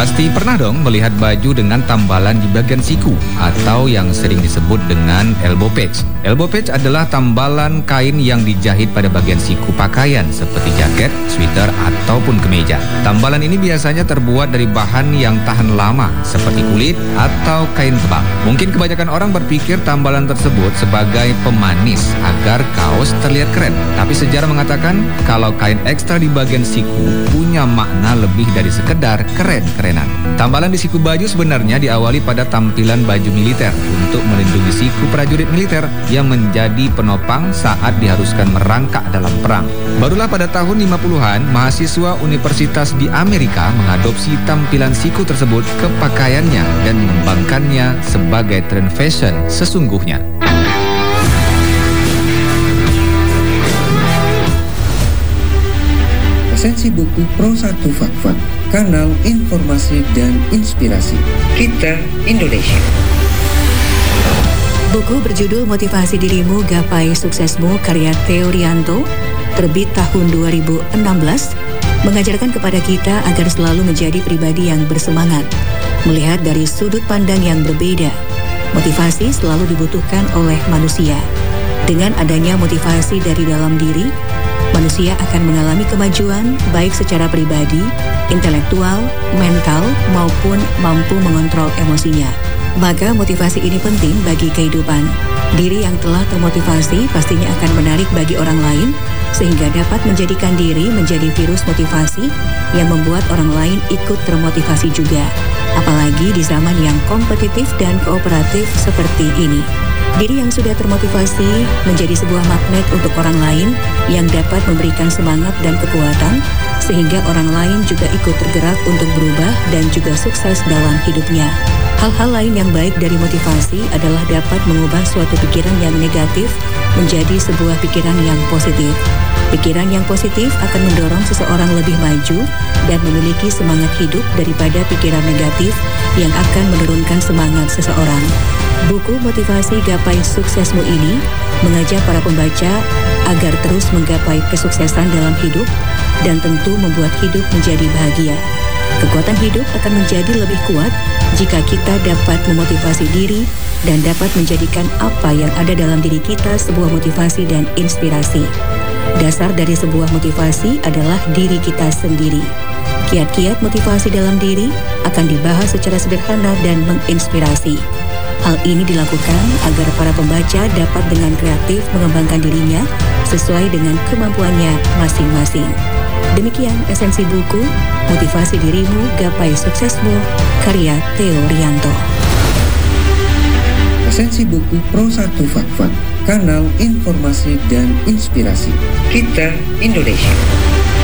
Pasti pernah dong melihat baju dengan tambalan di bagian siku atau yang sering disebut dengan elbow patch. Elbow patch adalah tambalan kain yang dijahit pada bagian siku pakaian seperti jaket, sweater, ataupun kemeja. Tambalan ini biasanya terbuat dari bahan yang tahan lama seperti kulit atau kain tebal. Mungkin kebanyakan orang berpikir tambalan tersebut sebagai pemanis agar kaos terlihat keren. Tapi sejarah mengatakan kalau kain ekstra di bagian siku punya makna lebih dari sekedar keren-kerenan. Tambalan di siku baju sebenarnya diawali pada tampilan baju militer untuk melindungi siku prajurit militer yang menjadi penopang saat diharuskan merangkak dalam perang. Barulah pada tahun 50-an, mahasiswa universitas di Amerika mengadopsi tampilan siku tersebut ke pakaiannya dan mengembangkannya sebagai tren fashion sesungguhnya. Resensi buku Pro 1 Fakfak, kanal informasi dan inspirasi. Kita Indonesia. Buku berjudul Motivasi Dirimu Gapai Suksesmu karya Theo Rianto, terbit tahun 2016, mengajarkan kepada kita agar selalu menjadi pribadi yang bersemangat, melihat dari sudut pandang yang berbeda. Motivasi selalu dibutuhkan oleh manusia. Dengan adanya motivasi dari dalam diri, manusia akan mengalami kemajuan baik secara pribadi, intelektual, mental, maupun mampu mengontrol emosinya. Maka motivasi ini penting bagi kehidupan. Diri yang telah termotivasi pastinya akan menarik bagi orang lain, sehingga dapat menjadikan diri menjadi virus motivasi yang membuat orang lain ikut termotivasi juga. Apalagi di zaman yang kompetitif dan kooperatif seperti ini. Diri yang sudah termotivasi menjadi sebuah magnet untuk orang lain yang dapat memberikan semangat dan kekuatan, sehingga orang lain juga ikut tergerak untuk berubah dan juga sukses dalam hidupnya. Hal-hal lain yang baik dari motivasi adalah dapat mengubah suatu pikiran yang negatif menjadi sebuah pikiran yang positif. Pikiran yang positif akan mendorong seseorang lebih maju dan memiliki semangat hidup daripada pikiran negatif yang akan menurunkan semangat seseorang. Buku Motivasi Gapai Suksesmu ini mengajak para pembaca agar terus menggapai kesuksesan dalam hidup dan tentu membuat hidup menjadi bahagia. Kekuatan hidup akan menjadi lebih kuat jika kita dapat memotivasi diri dan dapat menjadikan apa yang ada dalam diri kita sebuah motivasi dan inspirasi. Dasar dari sebuah motivasi adalah diri kita sendiri. Kiat-kiat motivasi dalam diri akan dibahas secara sederhana dan menginspirasi. Hal ini dilakukan agar para pembaca dapat dengan kreatif mengembangkan dirinya sesuai dengan kemampuannya masing-masing. Demikian esensi buku Motivasi Dirimu Gapai Suksesmu karya Theo Rianto. Esensi buku Pro 1 Fakfak, kanal informasi dan inspirasi. Kita Indonesia.